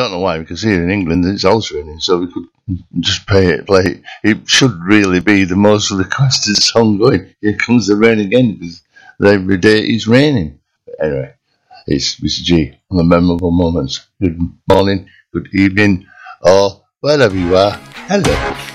don't know why, because here in England it's also raining, so we could just play it. It should really be the most requested song going. Here comes the rain again, because every day it's raining. But anyway, it's Mr. G on the memorable moments. Good morning, good evening, or wherever you are. Hello.